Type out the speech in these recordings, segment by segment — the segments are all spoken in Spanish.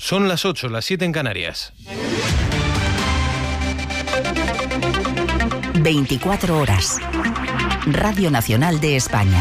Son las 8, las 7 en Canarias. 24 horas. Radio Nacional de España.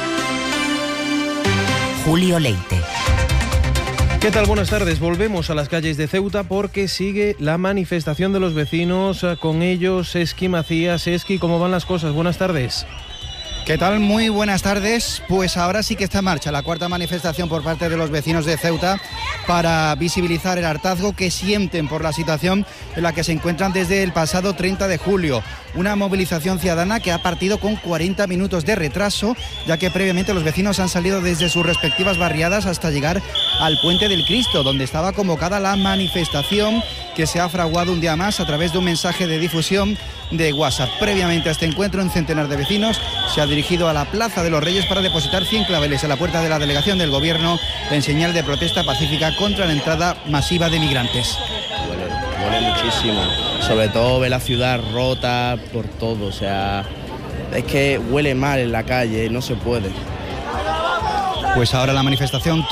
Julio Leite. ¿Qué tal? Buenas tardes. Volvemos a las calles de Ceuta porque sigue la manifestación de los vecinos. Con ellos, Eski Macías. Eski, ¿cómo van las cosas? Buenas tardes. ¿Qué tal? Muy buenas tardes. Pues ahora sí que está en marcha la cuarta manifestación por parte de los vecinos de Ceuta para visibilizar el hartazgo que sienten por la situación en la que se encuentran desde el pasado 30 de julio. Una movilización ciudadana que ha partido con 40 minutos de retraso, ya que previamente los vecinos han salido desde sus respectivas barriadas hasta llegar al Puente del Cristo, donde estaba convocada la manifestación, que se ha fraguado un día más a través de un mensaje de difusión de WhatsApp. Previamente a este encuentro, un centenar de vecinos se ha dirigido a la Plaza de los Reyes para depositar 100 claveles a la puerta de la delegación del Gobierno en señal de protesta pacífica contra la entrada masiva de migrantes. Huele muchísimo, sobre todo ver la ciudad rota por todo, o sea, es que huele mal en la calle, no se puede. Pues ahora la manifestación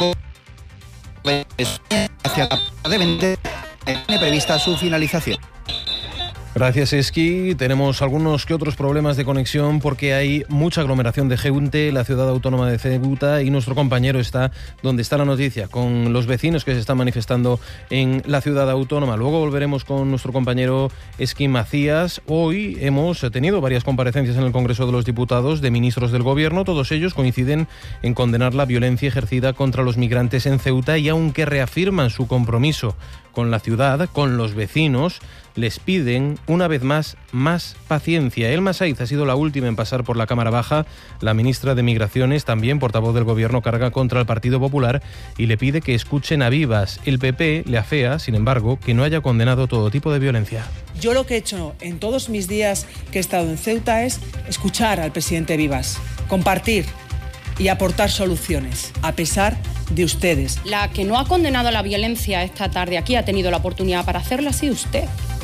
hacia la Plaza de Vente tiene prevista su finalización. Gracias, Eski. Tenemos algunos que otros problemas de conexión porque hay mucha aglomeración de gente en la ciudad autónoma de Ceuta y nuestro compañero está donde está la noticia, con los vecinos que se están manifestando en la ciudad autónoma. Luego volveremos con nuestro compañero Eski Macías. Hoy hemos tenido varias comparecencias en el Congreso de los Diputados de ministros del Gobierno. Todos ellos coinciden en condenar la violencia ejercida contra los migrantes en Ceuta y aunque reafirman su compromiso con la ciudad, con los vecinos, les piden una vez más paciencia. Elma Saiz ha sido la última en pasar por la Cámara Baja. La ministra de Migraciones, también portavoz del Gobierno, carga contra el Partido Popular y le pide que escuchen a Vivas. El PP le afea, sin embargo, que no haya condenado todo tipo de violencia. Yo lo que he hecho en todos mis días que he estado en Ceuta es escuchar al presidente Vivas, compartir y aportar soluciones, a pesar de ustedes. La que no ha condenado la violencia esta tarde aquí, ha tenido la oportunidad para hacerlo, ha sido usted.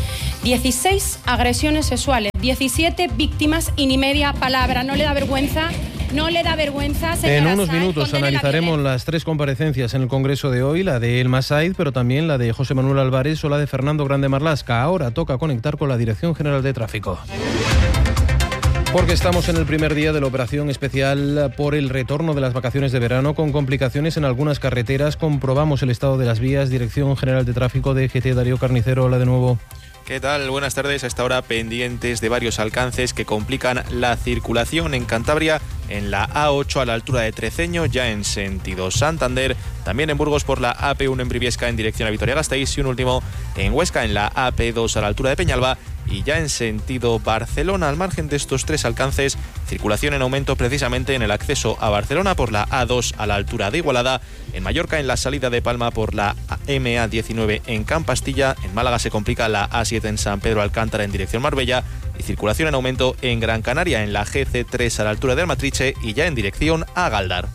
16 agresiones sexuales, 17 víctimas y ni media palabra. ¿No le da vergüenza? ¿No le da vergüenza, señora? En unos minutos analizaremos las tres comparecencias en el Congreso de hoy, la de Elma Saiz, pero también la de José Manuel Álvarez o la de Fernando Grande Marlaska. Ahora toca conectar con la Dirección General de Tráfico. Porque estamos en el primer día de la operación especial por el retorno de las vacaciones de verano con complicaciones en algunas carreteras. Comprobamos el estado de las vías. Dirección General de Tráfico de DGT, Darío Carnicero. Hola de nuevo. ¿Qué tal? Buenas tardes. A esta hora pendientes de varios alcances que complican la circulación en Cantabria, en la A8 a la altura de Treceño, ya en sentido Santander, también en Burgos por la AP1 en Briviesca en dirección a Vitoria-Gasteiz y un último en Huesca en la AP2 a la altura de Peñalba y ya en sentido Barcelona. Al margen de estos tres alcances, circulación en aumento precisamente en el acceso a Barcelona por la A2 a la altura de Igualada, en Mallorca en la salida de Palma por la MA19 en Campastilla, en Málaga se complica la A7 en San Pedro Alcántara en dirección Marbella y circulación en aumento en Gran Canaria en la GC3 a la altura de Almatriche y ya en dirección a Galdar.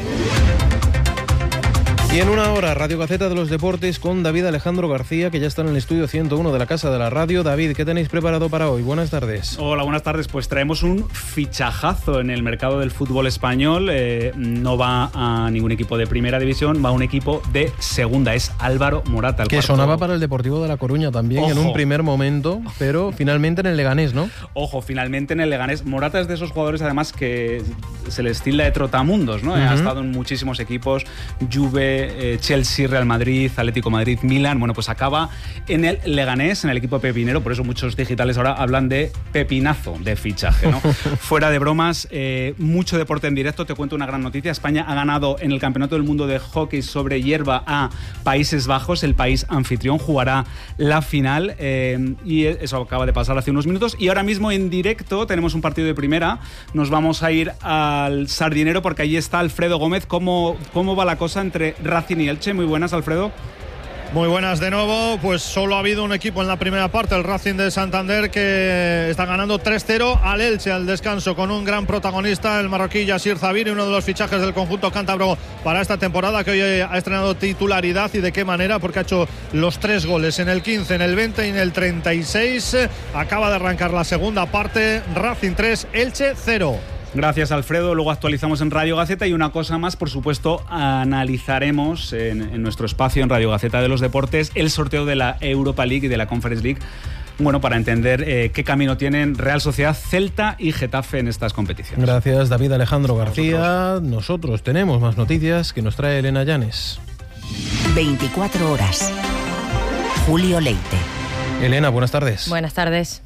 Y en una hora, Radio Gaceta de los Deportes con David Alejandro García, que ya está en el estudio 101 de la Casa de la Radio. David, ¿qué tenéis preparado para hoy? Buenas tardes. Hola, buenas tardes. Pues traemos un fichajazo en el mercado del fútbol español. No va a ningún equipo de primera división, va a un equipo de segunda. Es Álvaro Morata. Que sonaba para el Deportivo de La Coruña también. Ojo. En un primer momento, pero finalmente en el Leganés, ¿no? Ojo, finalmente en el Leganés. Morata es de esos jugadores, además, que se les tilda de trotamundos, ¿no? Ha estado en muchísimos equipos, Juve, Chelsea, Real Madrid, Atlético Madrid, Milan. Bueno, pues acaba en el Leganés, en el equipo pepinero. Por eso muchos digitales ahora hablan de pepinazo de fichaje, ¿no? Fuera de bromas, mucho deporte en directo. Te cuento una gran noticia. España ha ganado en el Campeonato del Mundo de Hockey sobre hierba a Países Bajos. El país anfitrión jugará la final y eso acaba de pasar hace unos minutos. Y ahora mismo en directo tenemos un partido de primera. Nos vamos a ir al Sardinero porque allí está Alfredo Gómez. ¿Cómo va la cosa entre Racing y Elche? Muy buenas, Alfredo. Muy buenas de nuevo. Pues solo ha habido un equipo en la primera parte, el Racing de Santander, que está ganando 3-0 al Elche al descanso, con un gran protagonista, el marroquí Yassir Zabiri, uno de los fichajes del conjunto cántabro para esta temporada, que hoy ha estrenado titularidad. ¿Y de qué manera? Porque ha hecho los 3 goles en el 15, en el 20 y en el 36. Acaba de arrancar la segunda parte. Racing 3, Elche 0. Gracias, Alfredo. Luego actualizamos en Radio Gaceta y una cosa más, por supuesto, analizaremos en nuestro espacio en Radio Gaceta de los Deportes el sorteo de la Europa League y de la Conference League. Bueno, para entender qué camino tienen Real Sociedad, Celta y Getafe en estas competiciones. Gracias, David Alejandro García. Nosotros tenemos más noticias que nos trae Elena Llanes. 24 horas. Julio Leite. Elena, buenas tardes. Buenas tardes.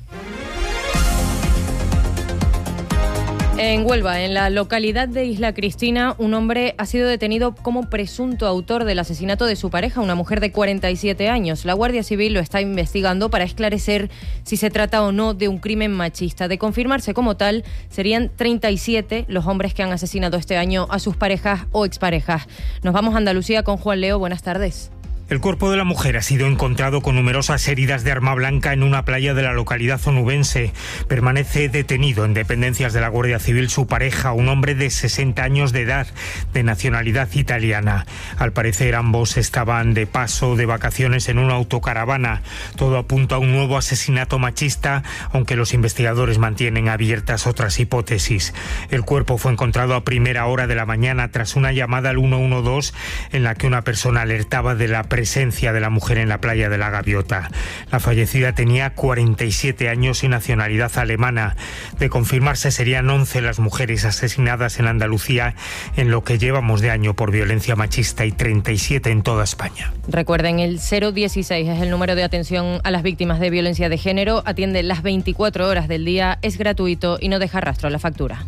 En Huelva, en la localidad de Isla Cristina, un hombre ha sido detenido como presunto autor del asesinato de su pareja, una mujer de 47 años. La Guardia Civil lo está investigando para esclarecer si se trata o no de un crimen machista. De confirmarse como tal, serían 37 los hombres que han asesinado este año a sus parejas o exparejas. Nos vamos a Andalucía con Juan Leo. Buenas tardes. El cuerpo de la mujer ha sido encontrado con numerosas heridas de arma blanca en una playa de la localidad onubense. Permanece detenido en dependencias de la Guardia Civil su pareja, un hombre de 60 años de edad, de nacionalidad italiana. Al parecer ambos estaban de paso de vacaciones en una autocaravana. Todo apunta a un nuevo asesinato machista, aunque los investigadores mantienen abiertas otras hipótesis. El cuerpo fue encontrado a primera hora de la mañana tras una llamada al 112 en la que una persona alertaba de la presencia de la mujer en la playa de la Gaviota. La fallecida tenía 47 años y nacionalidad alemana. De confirmarse, serían 11 las mujeres asesinadas en Andalucía en lo que llevamos de año por violencia machista y 37 en toda España. Recuerden, el 016 es el número de atención a las víctimas de violencia de género. Atiende las 24 horas del día, es gratuito y no deja rastro a la factura.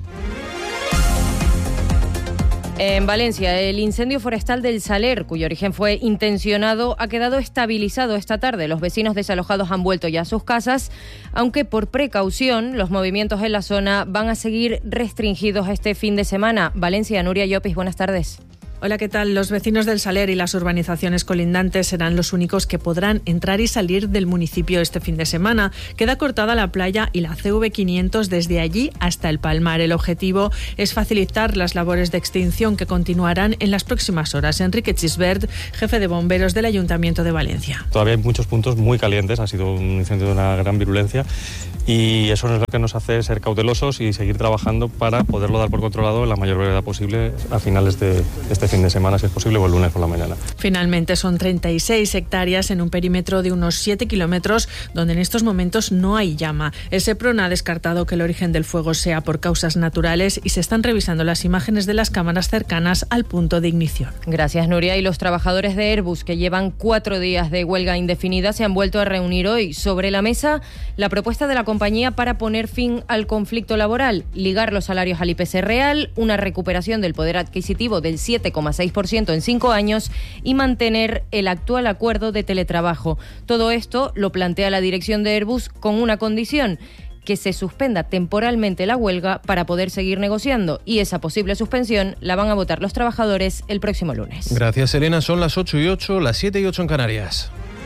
En Valencia, el incendio forestal del Saler, cuyo origen fue intencionado, ha quedado estabilizado esta tarde. Los vecinos desalojados han vuelto ya a sus casas, aunque por precaución los movimientos en la zona van a seguir restringidos este fin de semana. Valencia, Nuria Llopis, buenas tardes. Hola, ¿qué tal? Los vecinos del Saler y las urbanizaciones colindantes serán los únicos que podrán entrar y salir del municipio este fin de semana. Queda cortada la playa y la CV500 desde allí hasta el Palmar. El objetivo es facilitar las labores de extinción que continuarán en las próximas horas. Enrique Chisbert, jefe de bomberos del Ayuntamiento de Valencia. Todavía hay muchos puntos muy calientes, ha sido un incendio de una gran virulencia y eso es lo que nos hace ser cautelosos y seguir trabajando para poderlo dar por controlado en la mayor brevedad posible a finales de este fin de semana, si es posible, o el lunes por la mañana. Finalmente son 36 hectáreas en un perímetro de unos 7 kilómetros donde en estos momentos no hay llama. El SEPRON ha descartado que el origen del fuego sea por causas naturales y se están revisando las imágenes de las cámaras cercanas al punto de ignición. Gracias, Nuria. Y los trabajadores de Airbus, que llevan 4 días de huelga indefinida, se han vuelto a reunir hoy. Sobre la mesa, la propuesta de la compañía para poner fin al conflicto laboral, ligar los salarios al IPC real, una recuperación del poder adquisitivo del 7,6% en 5 años y mantener el actual acuerdo de teletrabajo. Todo esto lo plantea la dirección de Airbus con una condición: que se suspenda temporalmente la huelga para poder seguir negociando, y esa posible suspensión la van a votar los trabajadores el próximo lunes. Gracias, Elena. Son las 8:08, las 7:08 en Canarias.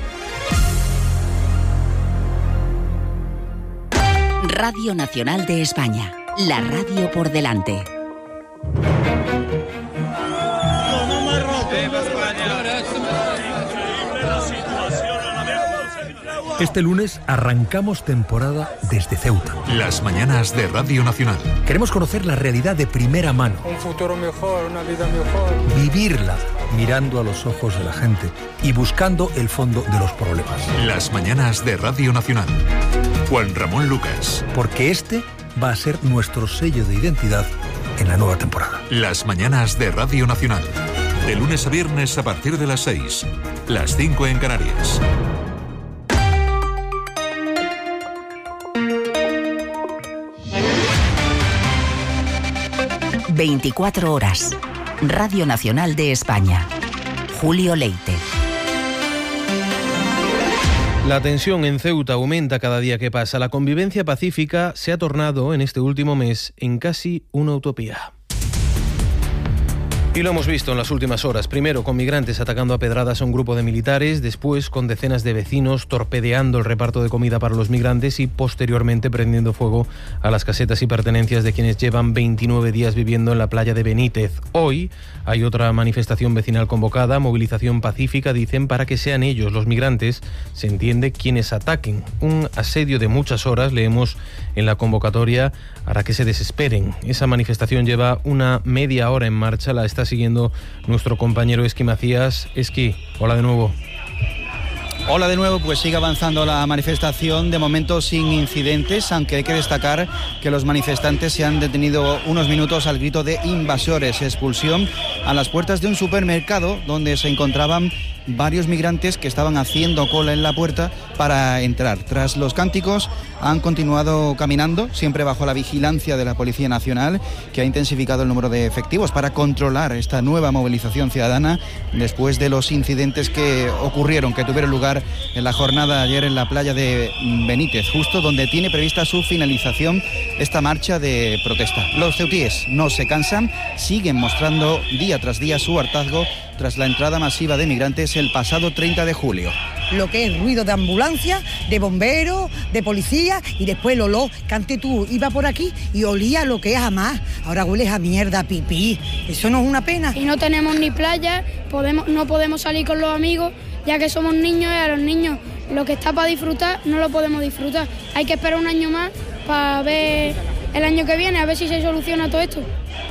Radio Nacional de España, la radio por delante. Este lunes arrancamos temporada desde Ceuta. Las mañanas de Radio Nacional. Queremos conocer la realidad de primera mano. Un futuro mejor, una vida mejor. Vivirla mirando a los ojos de la gente y buscando el fondo de los problemas. Las mañanas de Radio Nacional. Juan Ramón Lucas. Porque este va a ser nuestro sello de identidad en la nueva temporada. Las mañanas de Radio Nacional. De lunes a viernes a partir de las 6. Las 5 en Canarias. 24 horas. Radio Nacional de España. Julio Leite. La tensión en Ceuta aumenta cada día que pasa. La convivencia pacífica se ha tornado en este último mes en casi una utopía. Y lo hemos visto en las últimas horas, primero con migrantes atacando a pedradas a un grupo de militares, después con decenas de vecinos torpedeando el reparto de comida para los migrantes y posteriormente prendiendo fuego a las casetas y pertenencias de quienes llevan 29 días viviendo en la playa de Benítez. Hoy hay otra manifestación vecinal convocada, movilización pacífica, dicen, para que sean ellos, los migrantes, se entiende, quienes ataquen. Un asedio de muchas horas, leemos en la convocatoria, hará que se desesperen. Esa manifestación lleva una media hora en marcha, la está siguiendo nuestro compañero Esqui Macías. Esqui, hola de nuevo. Hola de nuevo, pues sigue avanzando la manifestación, de momento sin incidentes, aunque hay que destacar que los manifestantes se han detenido unos minutos al grito de invasores, expulsión a las puertas de un supermercado donde se encontraban varios migrantes que estaban haciendo cola en la puerta para entrar. Tras los cánticos han continuado caminando, siempre bajo la vigilancia de la Policía Nacional, que ha intensificado el número de efectivos para controlar esta nueva movilización ciudadana después de los incidentes que ocurrieron, que tuvieron lugar en la jornada de ayer en la playa de Benítez, justo donde tiene prevista su finalización esta marcha de protesta. Los ceutíes no se cansan, siguen mostrando día tras día su hartazgo tras la entrada masiva de migrantes el pasado 30 de julio. Lo que es ruido de ambulancia, de bomberos, de policía y después el olor, que antes tú ibas por aquí y olía lo que es a más, ahora hueles a mierda, a pipí, eso no es una pena. Y no tenemos ni playa, no podemos salir con los amigos, ya que somos niños y a los niños lo que está para disfrutar no lo podemos disfrutar. Hay que esperar un año más para ver el año que viene, a ver si se soluciona todo esto.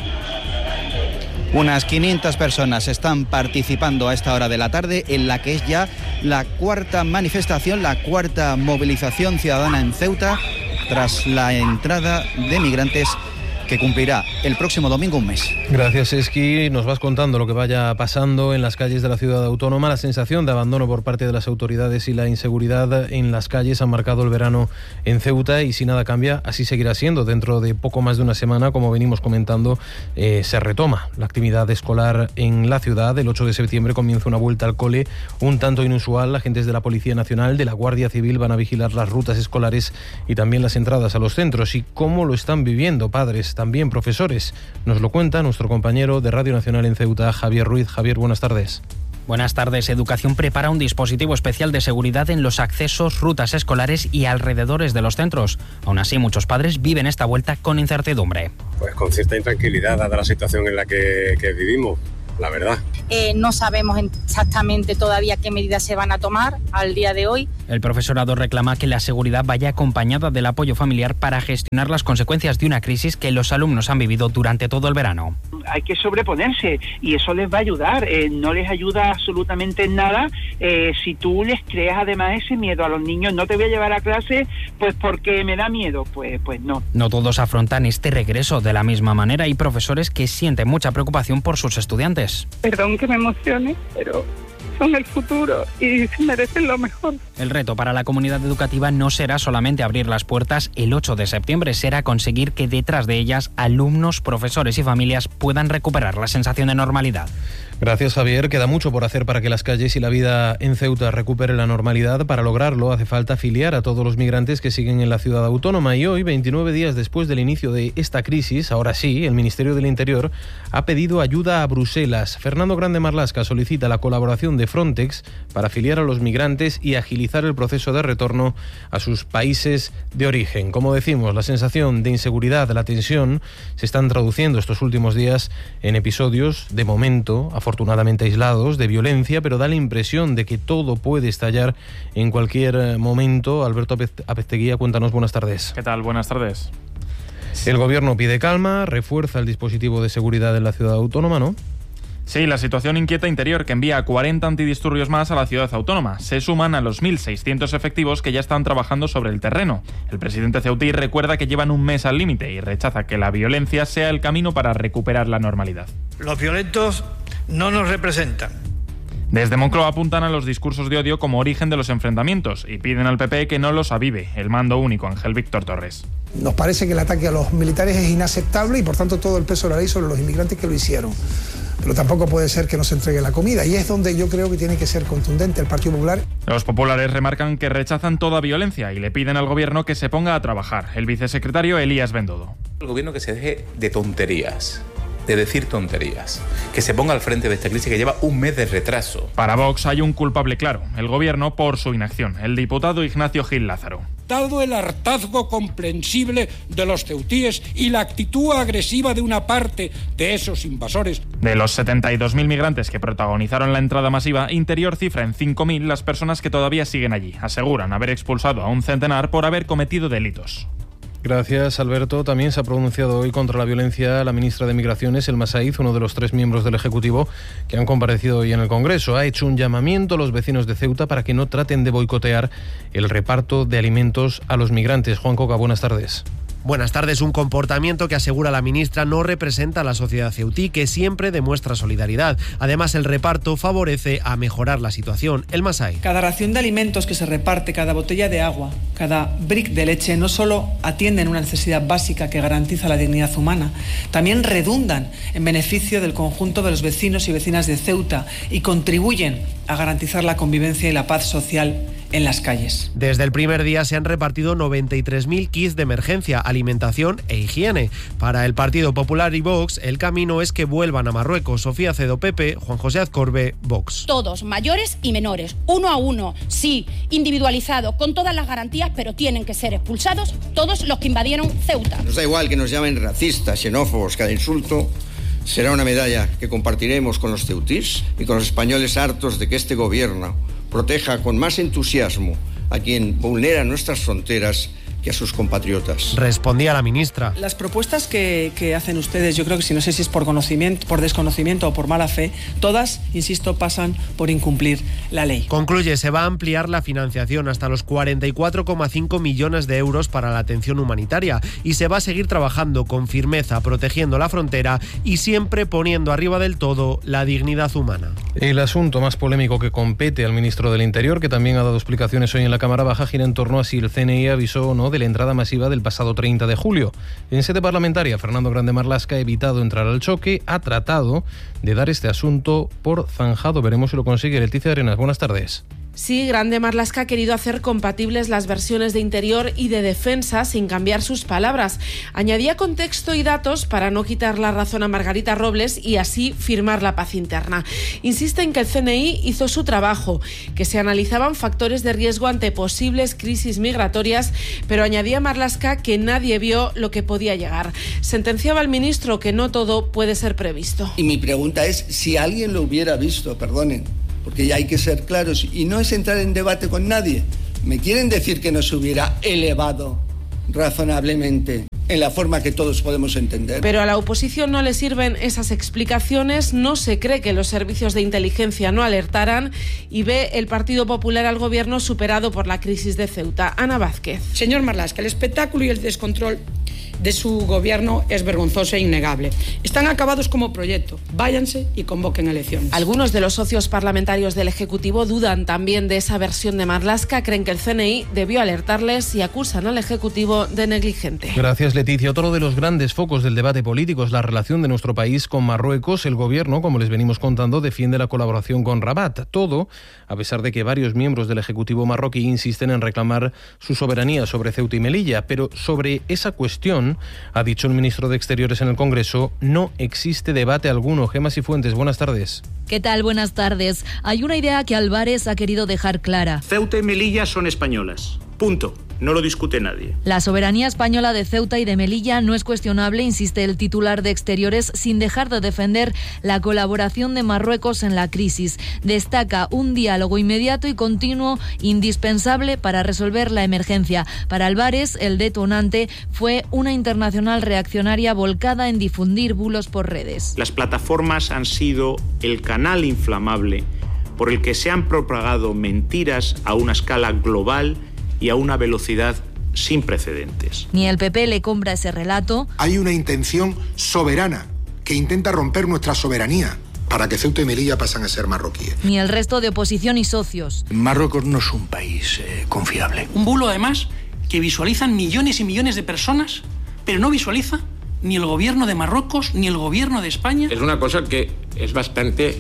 Unas 500 personas están participando a esta hora de la tarde en la que es ya la cuarta manifestación, la cuarta movilización ciudadana en Ceuta tras la entrada de migrantes que cumplirá el próximo domingo un mes. Gracias, Esqui. Nos vas contando lo que vaya pasando en las calles de la ciudad autónoma. La sensación de abandono por parte de las autoridades y la inseguridad en las calles han marcado el verano en Ceuta y si nada cambia, así seguirá siendo. Dentro de poco más de una semana, como venimos comentando, se retoma la actividad escolar en la ciudad. El 8 de septiembre comienza una vuelta al cole un tanto inusual. Agentes de la Policía Nacional, de la Guardia Civil van a vigilar las rutas escolares y también las entradas a los centros. ¿Y cómo lo están viviendo padres, también profesores? Nos lo cuenta nuestro compañero de Radio Nacional en Ceuta, Javier Ruiz. Javier, buenas tardes. Buenas tardes. Educación prepara un dispositivo especial de seguridad en los accesos, rutas escolares y alrededores de los centros. Aún así, muchos padres viven esta vuelta con incertidumbre. Pues con cierta intranquilidad, dada la situación en la que vivimos, la verdad. No sabemos exactamente todavía qué medidas se van a tomar al día de hoy. El profesorado reclama que la seguridad vaya acompañada del apoyo familiar para gestionar las consecuencias de una crisis que los alumnos han vivido durante todo el verano. Hay que sobreponerse y eso les va a ayudar. No les ayuda absolutamente en nada si tú les creas además ese miedo a los niños. No te voy a llevar a clase pues porque me da miedo. Pues no. No todos afrontan este regreso de la misma manera. Hay profesores que sienten mucha preocupación por sus estudiantes. Perdón que me emocione, pero son el futuro y merecen lo mejor. El reto para la comunidad educativa no será solamente abrir las puertas el 8 de septiembre, será conseguir que detrás de ellas alumnos, profesores y familias puedan recuperar la sensación de normalidad. Gracias, Javier. Queda mucho por hacer para que las calles y la vida en Ceuta recupere la normalidad. Para lograrlo hace falta afiliar a todos los migrantes que siguen en la ciudad autónoma y hoy, 29 días después del inicio de esta crisis, ahora sí, el Ministerio del Interior ha pedido ayuda a Bruselas. Fernando Grande Marlaska solicita la colaboración de Frontex para afiliar a los migrantes y agilizar el proceso de retorno a sus países de origen. Como decimos, la sensación de inseguridad, la tensión, se están traduciendo estos últimos días en episodios, de momento, afortunadamente aislados, de violencia, pero da la impresión de que todo puede estallar en cualquier momento. Alberto Apezteguía, cuéntanos, buenas tardes. ¿Qué tal? Buenas tardes. El gobierno pide calma, refuerza el dispositivo de seguridad en la ciudad autónoma, ¿no? Sí, la situación inquieta Interior, que envía 40 antidisturbios más a la ciudad autónoma. Se suman a los 1.600 efectivos que ya están trabajando sobre el terreno. El presidente ceutí recuerda que llevan un mes al límite y rechaza que la violencia sea el camino para recuperar la normalidad. Los violentos no nos representan. Desde Moncloa apuntan a los discursos de odio como origen de los enfrentamientos y piden al PP que no los avive. El mando único, Ángel Víctor Torres. Nos parece que el ataque a los militares es inaceptable y por tanto todo el peso de la ley sobre los inmigrantes que lo hicieron. Pero tampoco puede ser que no se entregue la comida y es donde yo creo que tiene que ser contundente el Partido Popular. Los populares remarcan que rechazan toda violencia y le piden al gobierno que se ponga a trabajar. El vicesecretario Elías Bendodo. El gobierno que se deje de tonterías, de decir tonterías, que se ponga al frente de esta crisis que lleva un mes de retraso. Para Vox hay un culpable claro, el Gobierno por su inacción, el diputado Ignacio Gil Lázaro. Dado el hartazgo comprensible de los ceutíes y la actitud agresiva de una parte de esos invasores. De los 72.000 migrantes que protagonizaron la entrada masiva, Interior cifra en 5.000 las personas que todavía siguen allí. Aseguran haber expulsado a un centenar por haber cometido delitos. Gracias, Alberto. También se ha pronunciado hoy contra la violencia la ministra de Migraciones, Elma Saíz, uno de los 3 miembros del Ejecutivo que han comparecido hoy en el Congreso. Ha hecho un llamamiento a los vecinos de Ceuta para que no traten de boicotear el reparto de alimentos a los migrantes. Juan Coca, buenas tardes. Buenas tardes. Un comportamiento que, asegura la ministra, no representa a la sociedad ceutí, que siempre demuestra solidaridad. Además, el reparto favorece a mejorar la situación. El Masai. Cada ración de alimentos que se reparte, cada botella de agua, cada brick de leche, no solo atienden una necesidad básica que garantiza la dignidad humana, también redundan en beneficio del conjunto de los vecinos y vecinas de Ceuta y contribuyen a garantizar la convivencia y la paz social en las calles. Desde el primer día se han repartido 93.000 kits de emergencia, alimentación e higiene. Para el Partido Popular y Vox, el camino es que vuelvan a Marruecos. Sofía Cedo Pepe, Juan José Azcorbe, Vox. Todos, mayores y menores, 1 a 1, sí, individualizado, con todas las garantías, pero tienen que ser expulsados todos los que invadieron Ceuta. Nos da igual que nos llamen racistas, xenófobos, cada insulto será una medalla que compartiremos con los ceutís y con los españoles hartos de que este gobierno proteja con más entusiasmo a quien vulnera nuestras fronteras que a sus compatriotas. Respondía la ministra. Las propuestas que hacen ustedes, yo creo que no sé si es por conocimiento, por desconocimiento o por mala fe, todas, insisto, pasan por incumplir la ley. Concluye, se va a ampliar la financiación hasta los 44,5 millones de euros para la atención humanitaria y se va a seguir trabajando con firmeza, protegiendo la frontera y siempre poniendo arriba del todo la dignidad humana. El asunto más polémico que compete al ministro del Interior, que también ha dado explicaciones hoy en la Cámara Baja, gira en torno a si el CNI avisó o no de la entrada masiva del pasado 30 de julio. En sede parlamentaria, Fernando Grande Marlaska ha evitado entrar al choque, ha tratado de dar este asunto por zanjado. Veremos si lo consigue. Leticia Arenas, buenas tardes. Sí, Grande Marlaska ha querido hacer compatibles las versiones de Interior y de Defensa sin cambiar sus palabras. Añadía contexto y datos para no quitar la razón a Margarita Robles y así firmar la paz interna. Insiste en que el CNI hizo su trabajo, que se analizaban factores de riesgo ante posibles crisis migratorias, pero añadía Marlaska que nadie vio lo que podía llegar. Sentenciaba al ministro que no todo puede ser previsto. Y mi pregunta es, si alguien lo hubiera visto, perdonen, porque ya hay que ser claros y no es entrar en debate con nadie. ¿Me quieren decir que no se hubiera elevado razonablemente en la forma que todos podemos entender? Pero a la oposición no le sirven esas explicaciones, no se cree que los servicios de inteligencia no alertaran y ve el Partido Popular al gobierno superado por la crisis de Ceuta. Ana Vázquez. Señor Marlaska, el espectáculo y el descontrol de su gobierno es vergonzoso e innegable. Están acabados como proyecto. Váyanse y convoquen elecciones. Algunos de los socios parlamentarios del Ejecutivo dudan también de esa versión de Marlaska, creen que el CNI debió alertarles y acusan al Ejecutivo de negligente. Gracias, Leticia. Otro de los grandes focos del debate político es la relación de nuestro país con Marruecos. El gobierno, como les venimos contando, defiende la colaboración con Rabat. Todo a pesar de que varios miembros del Ejecutivo marroquí insisten en reclamar su soberanía sobre Ceuta y Melilla. Pero sobre esa cuestión, ha dicho el ministro de Exteriores en el Congreso, no existe debate alguno. Gemma Cifuentes, buenas tardes. ¿Qué tal? Buenas tardes. Hay una idea que Álvarez ha querido dejar clara. Ceuta y Melilla son españolas. Punto. No lo discute nadie. La soberanía española de Ceuta y de Melilla no es cuestionable, insiste el titular de Exteriores, sin dejar de defender la colaboración de Marruecos en la crisis. Destaca un diálogo inmediato y continuo indispensable para resolver la emergencia. Para Álvarez, el detonante fue una internacional reaccionaria volcada en difundir bulos por redes. Las plataformas han sido el canal inflamable por el que se han propagado mentiras a una escala global y a una velocidad sin precedentes. Ni el PP le compra ese relato. Hay una intención soberana que intenta romper nuestra soberanía para que Ceuta y Melilla pasen a ser marroquíes. Ni el resto de oposición y socios. Marruecos no es un país confiable. Un bulo, además, que visualizan millones y millones de personas, pero no visualiza ni el gobierno de Marruecos ni el gobierno de España. Es una cosa que es bastante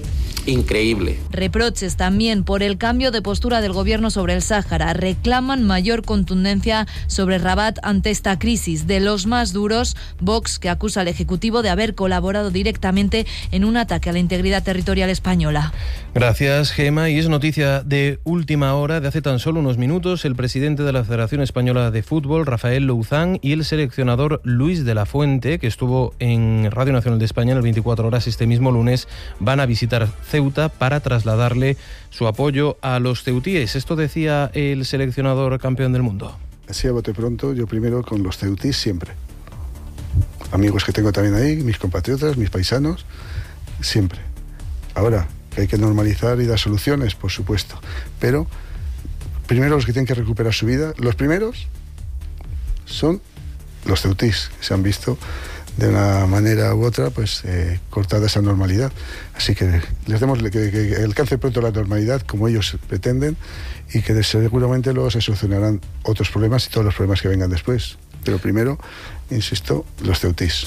increíble. Reproches también por el cambio de postura del gobierno sobre el Sáhara. Reclaman mayor contundencia sobre Rabat ante esta crisis. De los más duros, Vox, que acusa al Ejecutivo de haber colaborado directamente en un ataque a la integridad territorial española. Gracias, Gema. Y es noticia de última hora, de hace tan solo unos minutos. El presidente de la Federación Española de Fútbol, Rafael Louzán, y el seleccionador Luis de la Fuente, que estuvo en Radio Nacional de España en el 24 horas este mismo lunes, van a visitar Ceuta para trasladarle su apoyo a los ceutíes. Esto decía el seleccionador campeón del mundo. Así a bote pronto, yo primero con los ceutíes siempre. Amigos que tengo también ahí, mis compatriotas, mis paisanos, siempre. Ahora, que hay que normalizar y dar soluciones, por supuesto. Pero primero los que tienen que recuperar su vida, los primeros son los ceutíes, que se han visto de una manera u otra, pues cortada esa normalidad. Así que les demos que alcance pronto la normalidad, como ellos pretenden, y que seguramente luego se solucionarán otros problemas y todos los problemas que vengan después. Pero primero, insisto, los ceutíes.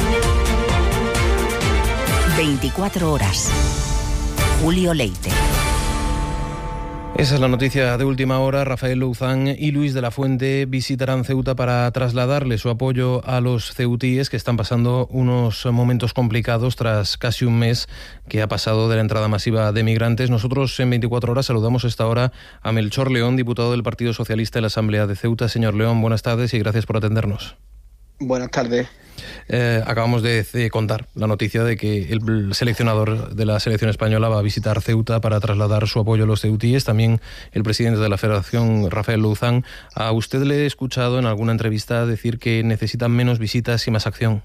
24 horas. Julio Leite. Esa es la noticia de última hora. Rafael Louzán y Luis de la Fuente visitarán Ceuta para trasladarle su apoyo a los ceutíes, que están pasando unos momentos complicados tras casi un mes que ha pasado de la entrada masiva de migrantes. Nosotros en 24 horas saludamos a esta hora a Melchor León, diputado del Partido Socialista en la Asamblea de Ceuta. Señor León, buenas tardes y gracias por atendernos. Buenas tardes. Acabamos de contar la noticia de que el seleccionador de la selección española va a visitar Ceuta para trasladar su apoyo a los ceutíes. También el presidente de la Federación, Rafael Louzán. ¿A usted le he escuchado en alguna entrevista decir que necesitan menos visitas y más acción?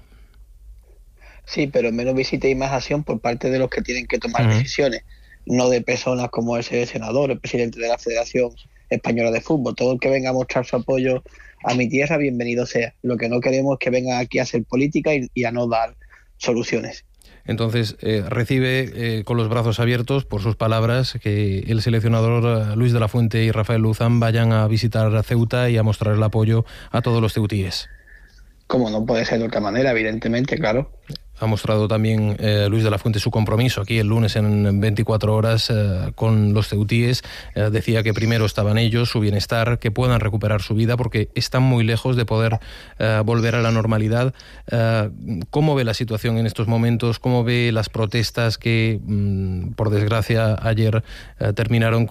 Sí, pero menos visitas y más acción por parte de los que tienen que tomar decisiones, no de personas como el seleccionador, el presidente de la Federación Española de Fútbol. Todo el que venga a mostrar su apoyo a mi tierra, bienvenido sea. Lo que no queremos es que vengan aquí a hacer política y a no dar soluciones. Entonces, recibe con los brazos abiertos, por sus palabras, que el seleccionador Luis de la Fuente y Rafael Louzán vayan a visitar Ceuta y a mostrar el apoyo a todos los ceutíes. Como no puede ser de otra manera, evidentemente, claro. Ha mostrado también Luis de la Fuente su compromiso aquí el lunes en 24 horas con los ceutíes. Decía que primero estaban ellos, su bienestar, que puedan recuperar su vida porque están muy lejos de poder volver a la normalidad. ¿Cómo ve la situación en estos momentos? ¿Cómo ve las protestas que, por desgracia, ayer terminaron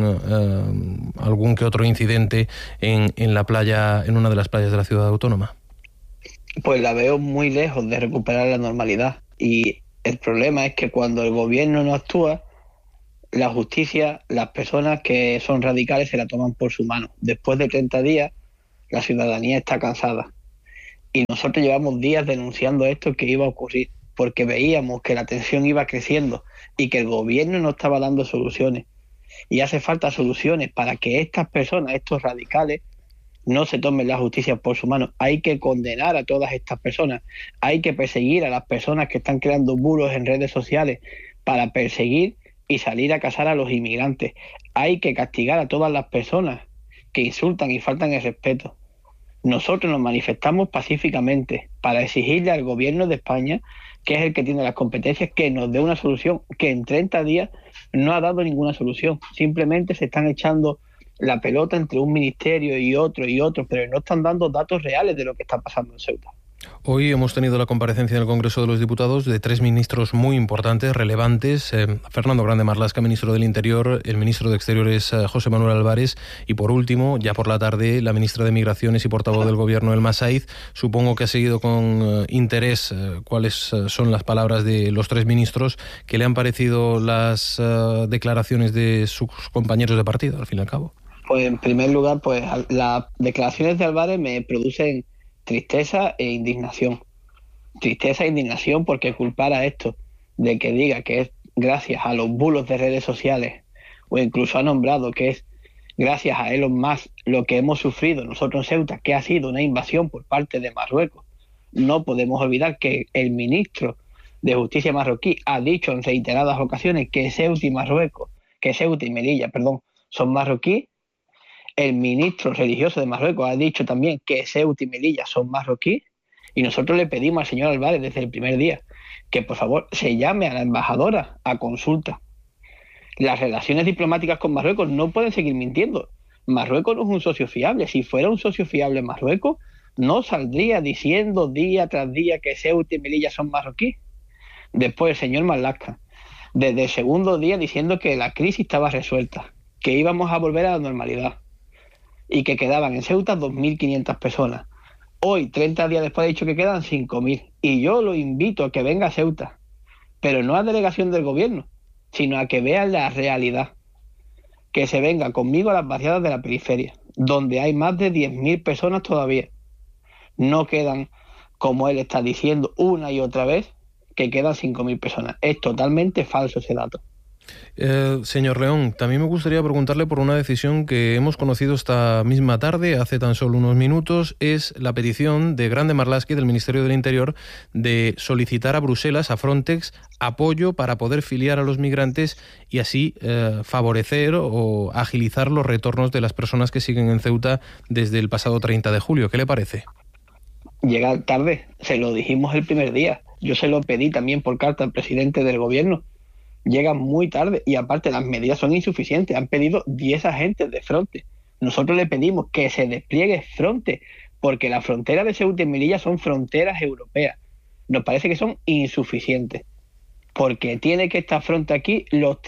con algún que otro incidente en la playa, en una de las playas de la ciudad autónoma? Pues la veo muy lejos de recuperar la normalidad, y el problema es que cuando el gobierno no actúa, la justicia, las personas que son radicales se la toman por su mano. Después de 30 días, la ciudadanía está cansada. Y nosotros llevamos días denunciando esto que iba a ocurrir, porque veíamos que la tensión iba creciendo y que el gobierno no estaba dando soluciones. Y hace falta soluciones para que estas personas, estos radicales, no se tomen la justicia por su mano. Hay que condenar a todas estas personas. Hay que perseguir a las personas que están creando bulos en redes sociales para perseguir y salir a cazar a los inmigrantes. Hay que castigar a todas las personas que insultan y faltan el respeto. Nosotros nos manifestamos pacíficamente para exigirle al gobierno de España, que es el que tiene las competencias, que nos dé una solución, que en 30 días no ha dado ninguna solución. Simplemente se están echando la pelota entre un ministerio y otro, pero no están dando datos reales de lo que está pasando en Ceuta. Hoy hemos tenido la comparecencia en el Congreso de los Diputados de 3 ministros muy importantes, relevantes. Fernando Grande Marlaska, ministro del Interior, el ministro de Exteriores, José Manuel Álvarez, y por último, ya por la tarde, la ministra de Migraciones y portavoz del Gobierno, Elma Saiz. Supongo que ha seguido con interés cuáles son las palabras de los 3 ministros. ¿Qué le han parecido las declaraciones de sus compañeros de partido, al fin y al cabo? Pues en primer lugar, pues las declaraciones de Álvarez me producen tristeza e indignación. Tristeza e indignación porque culpar a esto de que diga que es gracias a los bulos de redes sociales, o incluso ha nombrado que es gracias a Elon Musk lo que hemos sufrido nosotros en Ceuta, que ha sido una invasión por parte de Marruecos. No podemos olvidar que el ministro de Justicia marroquí ha dicho en reiteradas ocasiones que Ceuta y Melilla, son marroquíes. El ministro religioso de Marruecos ha dicho también que Ceuta y Melilla son marroquíes, y nosotros le pedimos al señor Álvarez desde el primer día que por favor se llame a la embajadora a consulta Las relaciones diplomáticas con Marruecos no pueden seguir mintiendo. Marruecos no es un socio fiable. Si fuera un socio fiable Marruecos, no saldría diciendo día tras día que Ceuta y Melilla son marroquíes. Después el señor Marlaska, desde el segundo día diciendo que la crisis estaba resuelta, que íbamos a volver a la normalidad y que quedaban en Ceuta 2.500 personas. Hoy, 30 días después, ha dicho que quedan 5.000. Y yo lo invito a que venga a Ceuta, pero no a delegación del gobierno, sino a que vea la realidad. Que se venga conmigo a las barriadas de la periferia, donde hay más de 10.000 personas todavía. No quedan, como él está diciendo una y otra vez, que quedan 5.000 personas. Es totalmente falso ese dato. Señor León, también me gustaría preguntarle por una decisión que hemos conocido esta misma tarde, hace tan solo unos minutos. Es la petición de Grande Marlaski, del Ministerio del Interior, de solicitar a Bruselas, a Frontex, apoyo para poder filiar a los migrantes y así favorecer o agilizar los retornos de las personas que siguen en Ceuta desde el pasado 30 de julio. ¿Qué le parece? Llega tarde, se lo dijimos el primer día. Yo se lo pedí también por carta al presidente del gobierno. Llegan muy tarde y aparte las medidas son insuficientes. Han pedido 10 agentes de Frontex. Nosotros le pedimos que se despliegue Frontex porque las fronteras de Ceuta y Melilla son fronteras europeas. Nos parece que son insuficientes porque tiene que estar Frontex aquí los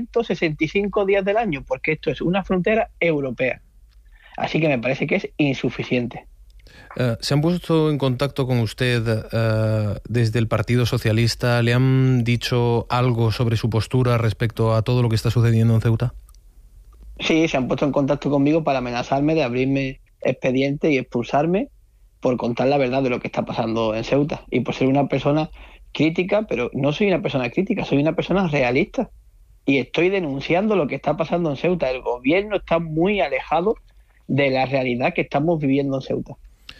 365 días del año porque esto es una frontera europea. Así que me parece que es insuficiente. ¿Se han puesto en contacto con usted desde el Partido Socialista? ¿Le han dicho algo sobre su postura respecto a todo lo que está sucediendo en Ceuta? Sí, se han puesto en contacto conmigo para amenazarme de abrirme expediente y expulsarme por contar la verdad de lo que está pasando en Ceuta y por ser una persona crítica, pero no soy una persona crítica, soy una persona realista y estoy denunciando lo que está pasando en Ceuta. El gobierno está muy alejado de la realidad que estamos viviendo en Ceuta.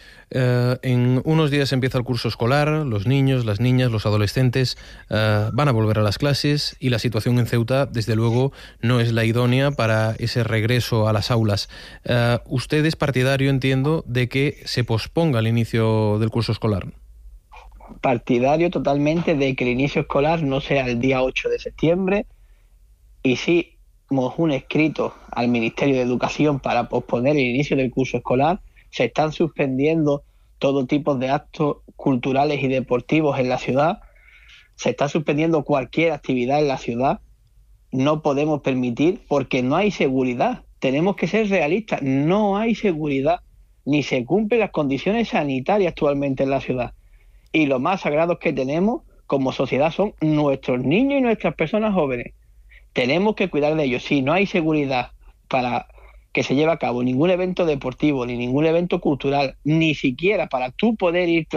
En unos días empieza el curso escolar, los niños, las niñas, los adolescentes van a volver a las clases y la situación en Ceuta, desde luego, no es la idónea para ese regreso a las aulas. Usted es partidario, entiendo, de que se posponga el inicio del curso escolar. Partidario totalmente de que el inicio escolar no sea el día 8 de septiembre y sí hicimos un escrito al Ministerio de Educación para posponer el inicio del curso escolar. Se están suspendiendo todo tipo de actos culturales y deportivos en la ciudad. Se está suspendiendo cualquier actividad en la ciudad. No podemos permitir porque no hay seguridad. Tenemos que ser realistas. No hay seguridad ni se cumplen las condiciones sanitarias actualmente en la ciudad. Y lo más sagrados que tenemos como sociedad son nuestros niños y nuestras personas jóvenes. Tenemos que cuidar de ellos. Si no hay seguridad para que se lleve a cabo ningún evento deportivo, ni ningún evento cultural, ni siquiera para tú poder ir